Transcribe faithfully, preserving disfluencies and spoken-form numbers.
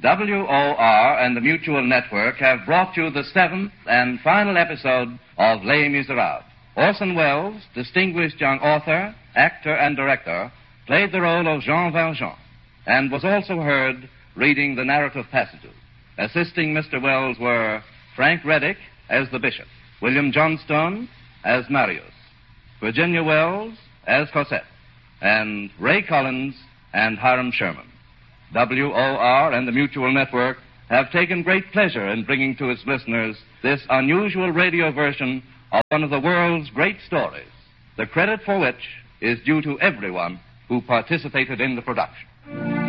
W O R and the Mutual Network have brought you the seventh and final episode of Les Miserables. Orson Welles, distinguished young author, actor, and director, played the role of Jean Valjean and was also heard reading the narrative passages. Assisting Mister Welles were Frank Reddick as the Bishop, William Johnstone as Marius, Virginia Wells as Cosette, and Ray Collins and Hiram Sherman. W O R and the Mutual Network have taken great pleasure in bringing to its listeners this unusual radio version of one of the world's great stories, the credit for which is due to everyone who participated in the production.